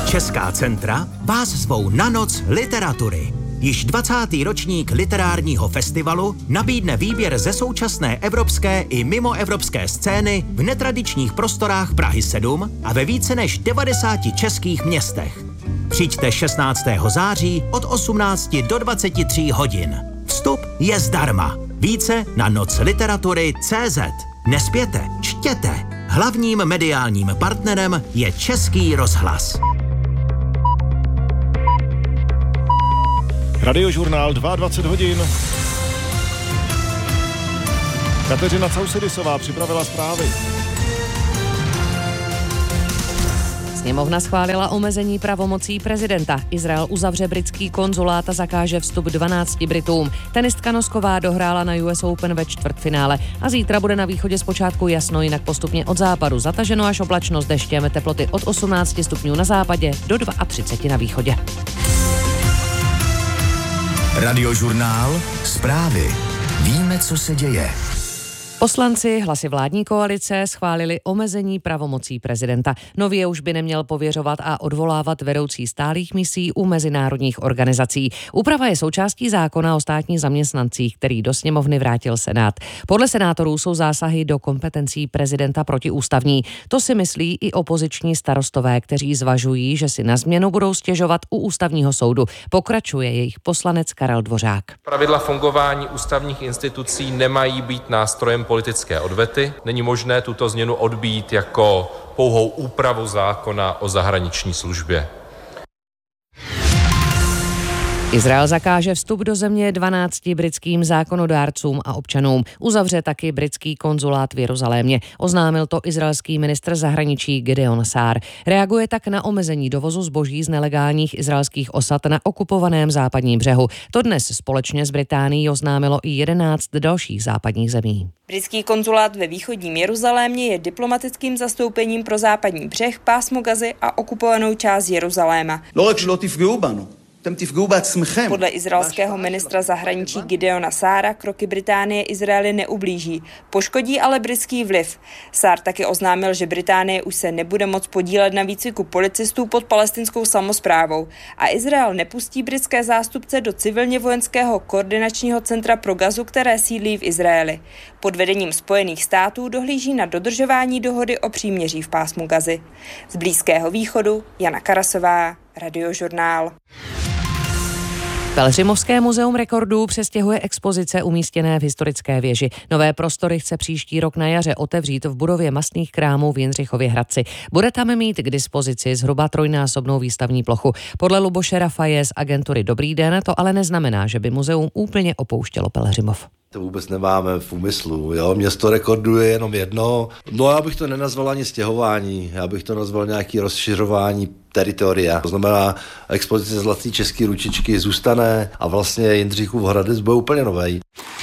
Česká centra vás zvou na Noc literatury. Již 20. ročník literárního festivalu nabídne výběr ze současné evropské i mimoevropské scény v netradičních prostorách Prahy 7 a ve více než 90 českých městech. Přijďte 16. září od 18 do 23 hodin. Vstup je zdarma. Více na nocliteratury.cz. Nespěte, čtěte. Hlavním mediálním partnerem je Český rozhlas. Radiožurnál 22 hodin. Kateřina Causedisová připravila zprávy. Sněmovna schválila omezení pravomocí prezidenta. Izrael uzavře britský konzulát a zakáže vstup 12 Britům. Tenistka Nosková dohrála na US Open ve čtvrtfinále. A zítra bude na východě zpočátku jasno, jinak postupně od západu zataženo až oblačno s deštěm, teploty od 18 stupňů na západě do 32 na východě. Radiožurnál, zprávy. Víme, co se děje. Poslanci hlasy vládní koalice schválili omezení pravomocí prezidenta. Nově už by neměl pověřovat a odvolávat vedoucí stálých misí u mezinárodních organizací. Úprava je součástí zákona o státních zaměstnancích, který do sněmovny vrátil Senát. Podle senátorů jsou zásahy do kompetencí prezidenta protiústavní. To si myslí i opoziční starostové, kteří zvažují, že si na změnu budou stěžovat u ústavního soudu. Pokračuje jejich poslanec Karel Dvořák. Pravidla fungování ústavních institucí nemají být nástrojem politické odvety. Není možné tuto změnu odbít jako pouhou úpravu zákona o zahraniční službě. Izrael zakáže vstup do země 12 britským zákonodárcům a občanům. Uzavře taky britský konzulát v Jeruzalémě. Oznámil to izraelský ministr zahraničí Gideon Sár. Reaguje tak na omezení dovozu zboží z nelegálních izraelských osad na okupovaném západním břehu. To dnes společně s Británií oznámilo i 11 dalších západních zemí. Britský konzulát ve východním Jeruzalémě je diplomatickým zastoupením pro západní břeh, pásmo Gazy a okupovanou část Jeruzaléma. Podle izraelského ministra zahraničí Gideona Sára kroky Británie Izraeli neublíží. Poškodí ale britský vliv. Sár taky oznámil, že Británie už se nebude moc podílet na výcviku policistů pod palestinskou samosprávou a Izrael nepustí britské zástupce do civilně vojenského koordinačního centra pro Gazu, které sídlí v Izraeli. Pod vedením Spojených států dohlíží na dodržování dohody o příměří v pásmu Gazy. Z Blízkého východu Jana Karasová, Radiožurnál. Pelhřimovské muzeum rekordů přestěhuje expozice umístěné v historické věži. Nové prostory chce příští rok na jaře otevřít v budově mastných krámů v Jindřichově Hradci. Bude tam mít k dispozici zhruba trojnásobnou výstavní plochu. Podle Luboše Rafaje z agentury Dobrý den to ale neznamená, že by muzeum úplně opouštělo Pelhřimov. To vůbec nemáme v úmyslu, jo? Město rekordů je jenom jedno. No já bych to nenazval ani stěhování, já bych to nazval nějaký rozšiřování teritoria. To znamená, expozice Zlatý český ručičky zůstane a vlastně Jindřichův Hradec bude úplně novej.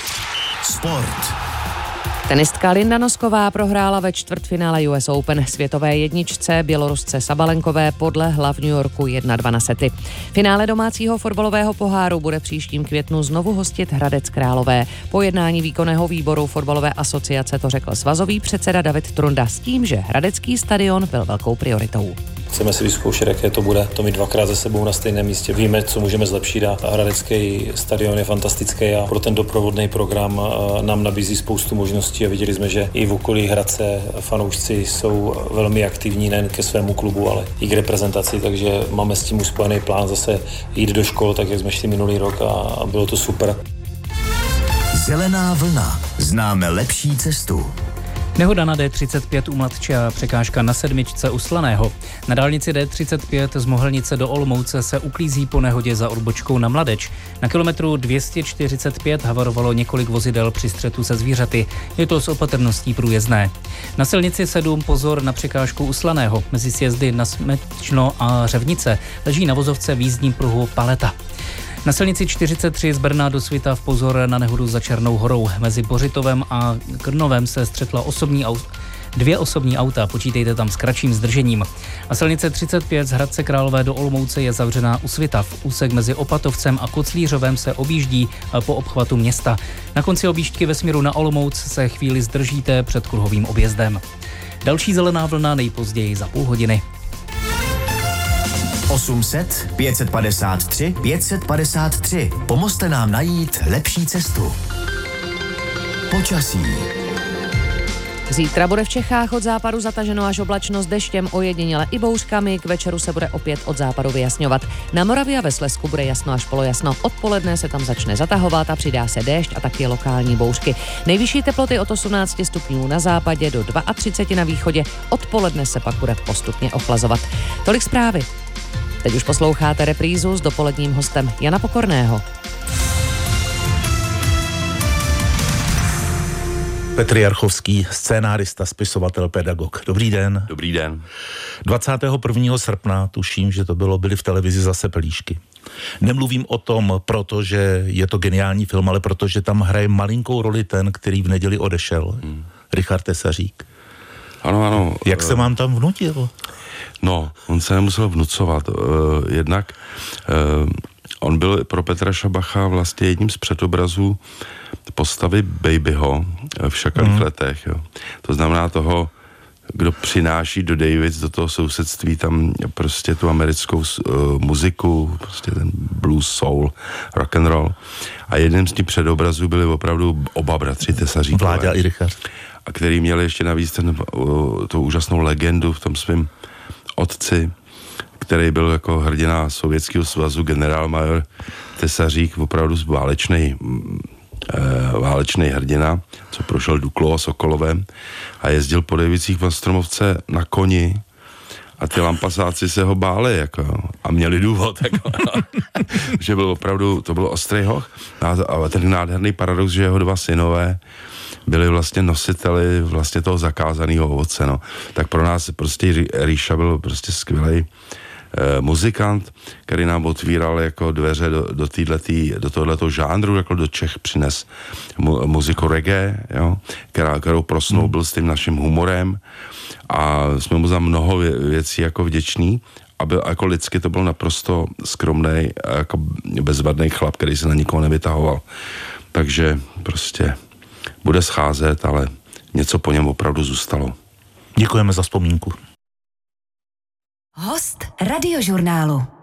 Sport. Tenistka Linda Nosková prohrála ve čtvrtfinále US Open. Světové jedničce Bělorusce Sabalenkové podlehla v New Yorku 1-2 na sety. Finále domácího fotbalového poháru bude příštím květnu znovu hostit Hradec Králové. Po jednání výkonného výboru fotbalové asociace to řekl svazový předseda David Trunda s tím, že hradecký stadion byl velkou prioritou. Chceme si vyzkoušet, jaké to bude. To mít dvakrát za sebou na stejném místě. Víme, co můžeme zlepšit a hradecký stadion je fantastický a pro ten doprovodný program nám nabízí spoustu možností a viděli jsme, že i v okolí Hradce fanoušci jsou velmi aktivní nejen ke svému klubu, ale i k reprezentaci, takže máme s tím už spojený plán zase jít do škol, tak jak jsme šli minulý rok a bylo to super. Zelená vlna. Známe lepší cestu. Nehoda na D35 u Mladče a překážka na 7 u Slaného. Na dálnici D35 z Mohelnice do Olomouce se uklízí po nehodě za odbočkou na Mladeč. Na kilometru 245 havarovalo několik vozidel při střetu se zvířaty. Je to s opatrností průjezdné. Na silnici 7 pozor na překážku u Slaného. Mezi sjezdy na Smečno a Řevnice leží na vozovce v jízdním pruhu paleta. Na silnici 43 z Brna do Svitav pozor na nehodu za Černou horou. Mezi Bořitovem a Krnovem se střetla dvě osobní auta, počítejte tam s kratším zdržením. A silnice 35 z Hradce Králové do Olomouce je zavřená u Svitav. Úsek mezi Opatovcem a Koclířovem se objíždí po obchvatu města. Na konci objížďky ve směru na Olomouc se chvíli zdržíte před kruhovým objezdem. Další zelená vlna nejpozději za půl hodiny. 800 553 553. Pomozte nám najít lepší cestu. Počasí. Zítra bude v Čechách od západu zataženo až oblačno s deštěm, ojediněle i bouřkami. K večeru se bude opět od západu vyjasňovat. Na Moravě a ve Slezsku bude jasno až polojasno. Odpoledne se tam začne zatahovat a přidá se déšť a taky lokální bouřky. Nejvyšší teploty od 18 stupňů na západě do 32 na východě. Odpoledne se pak bude postupně ochlazovat. Tolik zprávy. Teď už posloucháte reprízu s dopoledním hostem Jana Pokorného. Petr Jarchovský, scénárista, spisovatel, pedagog. Dobrý den. Dobrý den. 21. srpna, tuším, že to byly v televizi zase Pelíšky. Nemluvím o tom, protože je to geniální film, ale protože tam hraje malinkou roli ten, který v neděli odešel. Richard Tesařík. Ano. Jak se vám tam vnutil? No, on se nemusel vnucovat. Jednak on byl pro Petra Šabacha vlastně jedním z předobrazů postavy Babyho v Šakalých letech. Jo. To znamená toho, kdo přináší do Davids, do toho sousedství tam prostě tu americkou muziku, prostě ten blues, soul, rock and roll. A jedním z těch předobrazů byli opravdu oba bratři Tesaříkové. Vláďa i Richard. A který měli ještě navíc tu úžasnou legendu v tom svém otci, který byl jako hrdina Sovětského svazu, generálmajor Tesařík, opravdu válečný hrdina, co prošel Duklou a Sokolovem a jezdil po Davicích v Ostromovce na koni a ty lampasáci se ho báli, jako, a měli důvod, jako, že byl opravdu, to byl ostrý hoch a ten nádherný paradox, že jeho dva synové byli vlastně nositeli vlastně toho zakázaného ovoce, no. Tak pro nás prostě Ríša byl prostě skvělej muzikant, který nám otvíral jako dveře do tohoto žánru, jako do Čech přines muziku reggae, jo, kterou prosnoubil s tím naším humorem a jsme mu za mnoho věcí jako vděční a byl, jako lidsky to byl naprosto skromnej a jako bezvadný chlap, který se na nikoho nevytahoval. Takže prostě bude scházet, ale něco po něm opravdu zůstalo. Děkujeme za vzpomínku. Host Radiožurnálu.